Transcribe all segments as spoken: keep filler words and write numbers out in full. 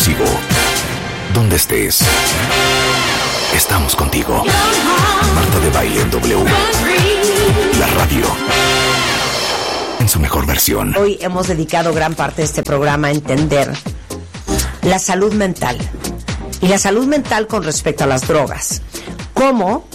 Exclusivo. Donde estés, estamos contigo. Marta de Baile en W. La radio en su mejor versión. Hoy hemos dedicado gran parte de este programa a entender la salud mental. Y la salud mental con respecto a las drogas. ¿Cómo?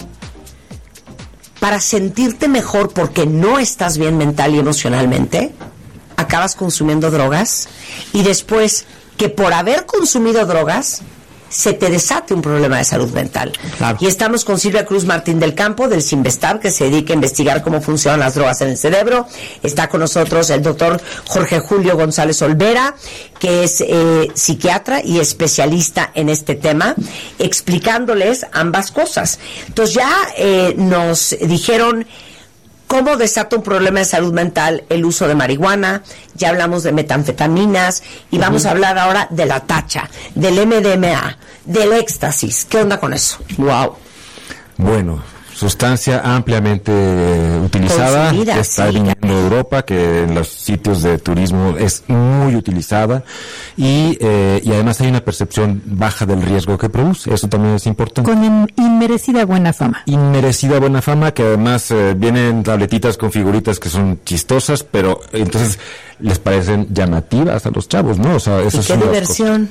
Para sentirte mejor porque no estás bien mental y emocionalmente, acabas consumiendo drogas y después que por haber consumido drogas se te desate un problema de salud mental. Claro. Y estamos con Silvia Cruz Martín del Campo, del Cinvestab, que se dedica a investigar cómo funcionan las drogas en el cerebro. Está con nosotros el doctor Jorge Julio González Olvera, que es eh, psiquiatra y especialista en este tema, explicándoles ambas cosas. Entonces ya eh, nos dijeron cómo desata un problema de salud mental el uso de marihuana, ya hablamos de metanfetaminas y uh-huh. vamos a hablar ahora de la tacha, del M D M A, del éxtasis. ¿Qué onda con eso? Wow. Bueno, sustancia ampliamente eh, utilizada, consumida, que está sí, viniendo de Europa, que en los sitios de turismo es muy utilizada y, eh, y además hay una percepción baja del riesgo que produce. Eso también es importante. Con in- inmerecida buena fama. Inmerecida buena fama, que además eh, vienen tabletitas con figuritas que son chistosas, pero entonces les parecen llamativas a los chavos, ¿no? O sea, eso ¿Y es qué una diversión?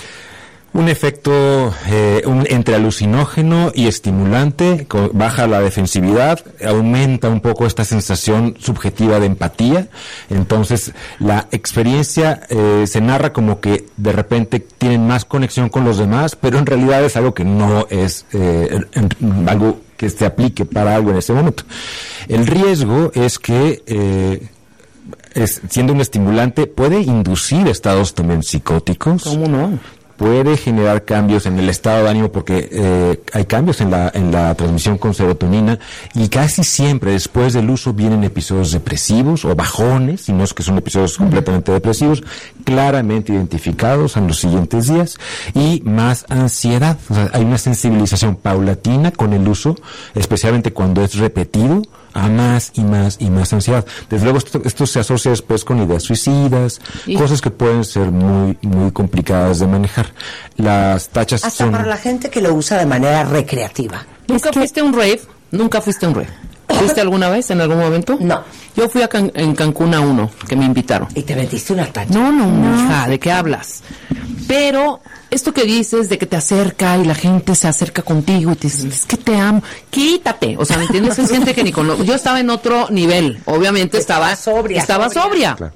Un efecto eh, un, entre alucinógeno y estimulante, co- baja la defensividad, aumenta un poco esta sensación subjetiva de empatía. Entonces, la experiencia eh, se narra como que de repente tienen más conexión con los demás, pero en realidad es algo que no es eh, en, en, algo que se aplique para algo en ese momento. El riesgo es que eh, es, siendo un estimulante, puede inducir estados también psicóticos. ¿Cómo no? Puede generar cambios en el estado de ánimo porque eh, hay cambios en la en la transmisión con serotonina y casi siempre después del uso vienen episodios depresivos o bajones, si no es que son episodios completamente depresivos, claramente identificados en los siguientes días y más ansiedad. O sea, hay una sensibilización paulatina con el uso, especialmente cuando es repetido, a más y más y más ansiedad. Desde luego esto, esto se asocia después con ideas suicidas, ¿y? Cosas que pueden ser muy muy complicadas de manejar. Las tachas hasta son... para la gente que lo usa de manera recreativa. ¿Nunca es que... fuiste a un rave? ¿Nunca fuiste a un rave? ¿Fuiste alguna vez, en algún momento? No. Yo fui a Can- en Cancún a uno, que me invitaron. ¿Y te metiste una tacha? No, no, no, hija, ¿de qué hablas? Pero esto que dices de que te acerca y la gente se acerca contigo y te dice, es que te amo, quítate. O sea, ¿me entiendes? Es gente que ni con lo... Yo estaba en otro nivel, obviamente estaba, estaba sobria. Estaba sobria. sobria. Claro.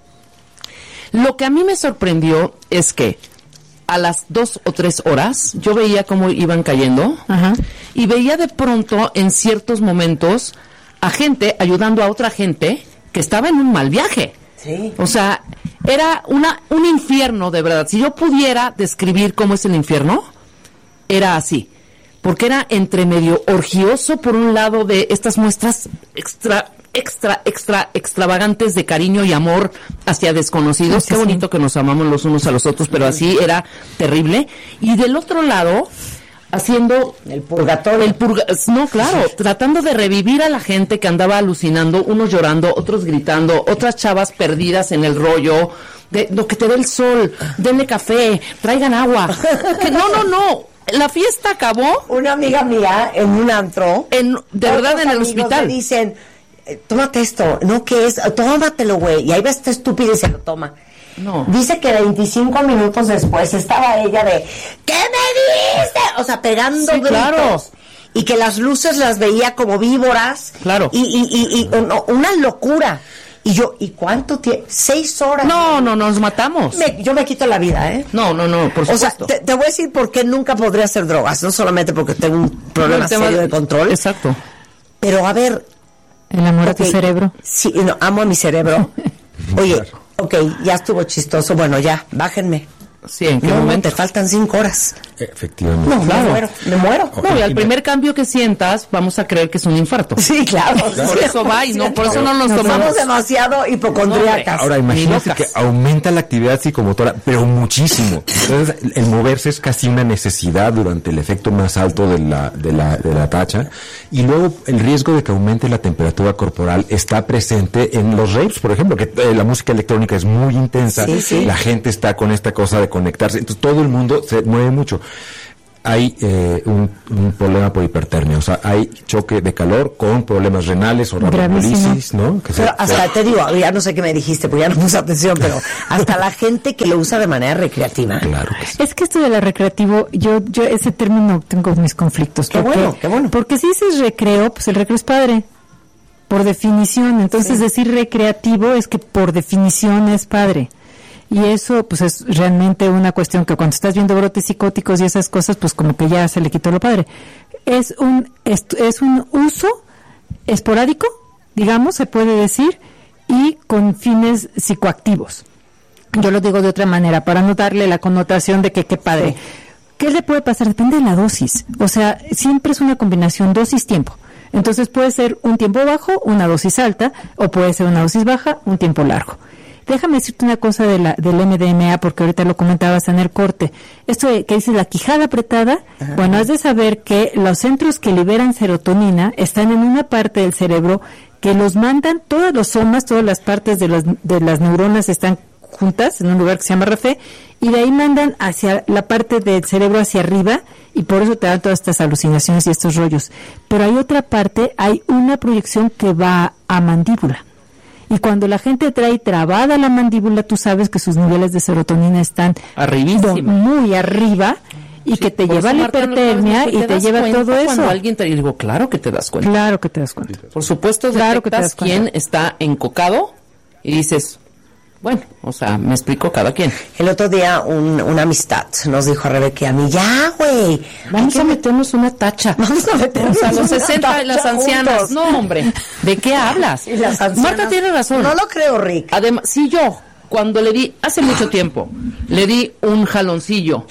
Lo que a mí me sorprendió es que a las dos o tres horas yo veía cómo iban cayendo. Ajá. Y veía de pronto en ciertos momentos a gente ayudando a otra gente que estaba en un mal viaje. Sí. O sea, era una un infierno de verdad. Si yo pudiera describir cómo es el infierno, era así. Porque era entre medio orgioso por un lado de estas muestras extra extra, extra, extravagantes de cariño y amor hacia desconocidos. Sí, Qué bonito sí. que nos amamos los unos a los otros, pero así era terrible. Y del otro lado, haciendo el purgatorio. El purga, no, claro, tratando de revivir a la gente que andaba alucinando, unos llorando, otros gritando, otras chavas perdidas en el rollo, de lo que te dé el sol, denle café, traigan agua. Que no, no, no. La fiesta acabó. Una amiga mía en un antro, en, de verdad en el hospital. Me dicen, tómate esto, no, ¿qué es? Tómatelo, güey. Y ahí va este estúpido y se lo toma. No. Dice que veinticinco minutos después estaba ella de, ¿qué me dice? O sea, pegando sí, gritos. Claro. Y que las luces las veía como víboras. Claro. Y, y, y, y no, una locura. Y yo, ¿y cuánto tiempo? Seis horas. No, no, nos matamos. Me, yo me quito la vida, ¿eh? No, no, no, por supuesto. O sea, te, te voy a decir por qué nunca podría hacer drogas. No solamente porque tengo un problema tema serio de control. Exacto. Pero a ver. El amor okay, a tu cerebro. Sí, no, amo a mi cerebro. Oye, ok, ya estuvo chistoso. Bueno, ya, bájenme. Sí, ¿en qué no, momento? No, te faltan cinco horas. Efectivamente. No, Claro. me muero, me muero. No, y al primer cambio que sientas, vamos a creer que es un infarto. Sí, claro. Por eso va y no, por eso no nos Nos tomamos. somos demasiado hipocondríacas. Ahora imagínate locas. que aumenta la actividad psicomotora, pero muchísimo. Entonces, el moverse es casi una necesidad durante el efecto más alto de la, de la, de la tacha. Y luego el riesgo de que aumente la temperatura corporal está presente en los raves, por ejemplo, que eh, la música electrónica es muy intensa. Sí, sí. La gente está con esta cosa de conectarse. Entonces, todo el mundo se mueve mucho. Hay eh, un, un problema por hipertermia, o sea, hay choque de calor con problemas renales o radiocolisis, ¿no? Que se- Pero hasta te digo, ya no sé qué me dijiste, porque ya no puse atención, pero hasta la gente que lo usa de manera recreativa. Claro que sí. Es que esto de la recreativo, yo, yo ese término tengo mis conflictos. Qué porque, bueno, qué bueno. Porque si dices recreo, pues el recreo es padre, por definición. Entonces decir recreativo es que por definición es padre. Y eso, pues, es realmente una cuestión que cuando estás viendo brotes psicóticos y esas cosas, pues como que ya se le quitó lo padre. Es un, es, es un uso esporádico, digamos, se puede decir, y con fines psicoactivos. Yo lo digo de otra manera, para no darle la connotación de que qué padre. Sí. ¿Qué le puede pasar? Depende de la dosis. O sea, siempre es una combinación dosis-tiempo. Entonces puede ser un tiempo bajo, una dosis alta, o puede ser una dosis baja, un tiempo largo. Déjame decirte una cosa de la, del M D M A, porque ahorita lo comentabas en el corte. Esto de, que dice la quijada apretada, ajá, bueno, has de saber que los centros que liberan serotonina están en una parte del cerebro que los mandan, todos los somas, todas las partes de, los, de las neuronas están juntas en un lugar que se llama R F E, y de ahí mandan hacia la parte del cerebro hacia arriba, y por eso te dan todas estas alucinaciones y estos rollos. Pero hay otra parte, hay una proyección que va a mandíbula. Y cuando la gente trae trabada la mandíbula, tú sabes que sus niveles de serotonina están Arribísima. muy arriba, y sí, que te lleva la hipertermia y te lleva todo eso. Cuando alguien te digo, claro que te das cuenta. Claro que te das cuenta. Por supuesto, claro que te detectas das cuenta. quién está encocado y dices, bueno, o sea, me explico cada quien. El otro día un, una amistad nos dijo a Rebeca y a mí, ya, güey, vamos a meternos una tacha. Vamos a meternos o sea, los una sesenta y las ancianas. juntos. No, hombre, ¿de qué hablas? Y las ancianas, Marta tiene razón. No lo creo, Rick. Además, si yo, cuando le di, hace mucho tiempo, le di un jaloncillo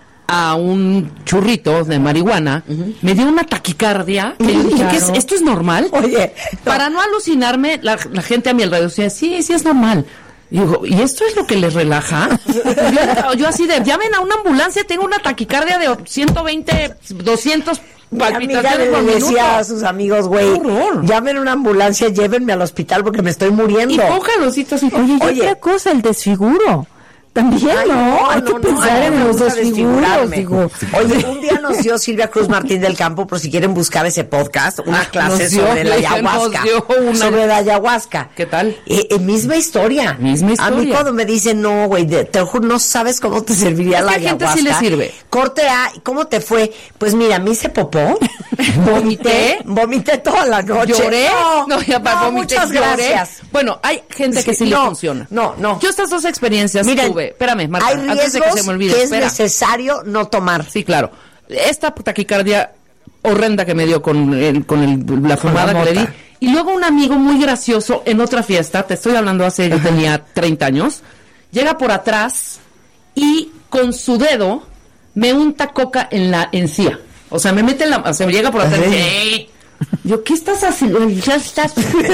a un churrito de marihuana, uh-huh, me dio una taquicardia, que yo dije, claro. ¿qué es? ¿Esto es normal? Oye, no. Para no alucinarme, la, la gente a mi alrededor decía, sí, sí es normal. Y digo, ¿y esto es lo que les relaja? yo, yo así de, llamen a una ambulancia, tengo una taquicardia de ciento veinte, doscientos palpitaciones por minuto. Le decía a sus amigos, güey, llamen a una ambulancia, llévenme al hospital porque me estoy muriendo. Y pon jaloncitos y... Oye, y Oye, otra cosa, el desfiguro. También, Ay, ¿no? no, Hay no, que no, pensar no, en no, los no, desfiguros, digo. Oye, un día nos dio Silvia Cruz Martín del Campo, por si quieren buscar ese podcast, una Ah, clase nos dio, sobre la le- ayahuasca. nos dio una- Sobre la ayahuasca. ¿Qué tal? Eh, eh, misma historia. Misma historia. A mí cuando me dicen, no, güey, de- te lo juro, no sabes cómo te serviría Es la que a gente ayahuasca. sí le sirve. Corte A, ¿cómo te fue? Pues mira, me hice popó, Vomité. vomité toda la noche. Lloré. No, ya para no, vomité, muchas lloré. gracias. Bueno, hay gente que Sí, sí no, le funciona. no, no. Yo estas dos experiencias Miren, tuve. Espérame, Marta, hay antes de que riesgos se me olvide. que es espera. necesario no tomar. Sí, claro. Esta taquicardia horrenda que me dio con, el, con el, la fumada la que le di. mota. Y luego un amigo muy gracioso en otra fiesta, te estoy hablando hace, yo tenía treinta años, llega por atrás y con su dedo me unta coca en la encía. O sea, me mete en la... O sea, me llega por atrás y dice, ¡ey! Yo, ¿qué estás haciendo? Ya estás...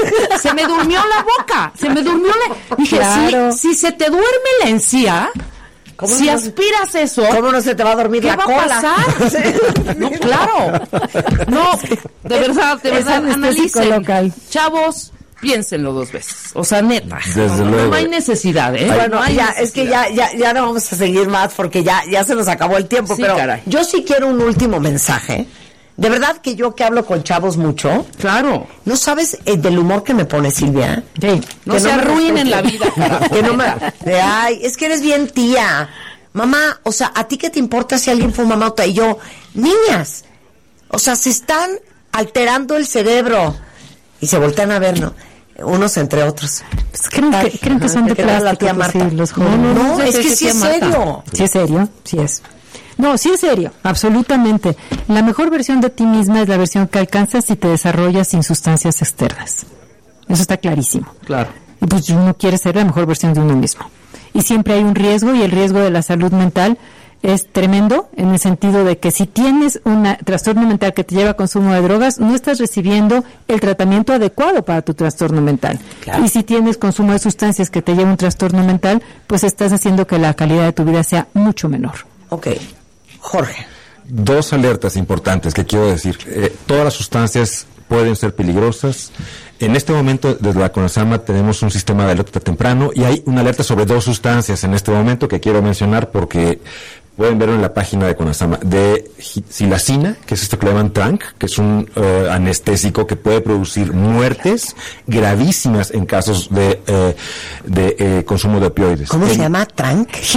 Se me durmió la boca, se me durmió la... Dije, Claro. si, si se te duerme la encía, ¿Cómo si no? aspiras eso... ¿Cómo no se te va a dormir ¿Qué la va cola? a pasar? No, claro. No, de verdad, de Es verdad, anestésico analicen. local. Chavos, piénsenlo dos veces. O sea, neta. Desde no, luego. no hay necesidad, ¿eh? Bueno, No hay ya, necesidad. es que ya, ya, ya no vamos a seguir más porque ya, ya se nos acabó el tiempo, Sí, pero caray. yo sí quiero un último mensaje. De verdad que yo que hablo con chavos mucho, Claro. ¿no sabes eh, del humor que me pone Silvia? Sí. No Que se me arruinen respeten. la vida, carajo. Que no me, de, ay, es que eres bien tía. Mamá, o sea, ¿a ti qué te importa si alguien fuma mota? Y yo, niñas, o sea, se están alterando el cerebro. Y se voltean a ver, ¿no? Unos entre otros. Pues creen que, creen que son de ¿Qué tal la plástico, tía pues, Marta? sí, los No, jóvenes. no, no, es sí, que sí, sí es tía Marta. serio. ¿Sí es serio? Sí es. No, sí es serio, absolutamente. La mejor versión de ti misma es la versión que alcanzas si te desarrollas sin sustancias externas. Eso está clarísimo. Claro. Y pues uno quiere ser la mejor versión de uno mismo. Y siempre hay un riesgo, y el riesgo de la salud mental es tremendo, en el sentido de que si tienes un trastorno mental que te lleva a consumo de drogas, no estás recibiendo el tratamiento adecuado para tu trastorno mental. Claro. Y si tienes consumo de sustancias que te lleva a un trastorno mental, pues estás haciendo que la calidad de tu vida sea mucho menor. Ok. Jorge. Dos alertas importantes que quiero decir. Eh, todas las sustancias pueden ser peligrosas. En este momento, desde la CONASAMA, tenemos un sistema de alerta temprano y hay una alerta sobre dos sustancias en este momento que quiero mencionar porque pueden verlo en la página de CONASAMA. De silacina, que es esto que le llaman tranq, que es un uh, anestésico que puede producir muertes gravísimas en casos de, eh, de eh, consumo de opioides. ¿Cómo el, se llama? ¿Tranq?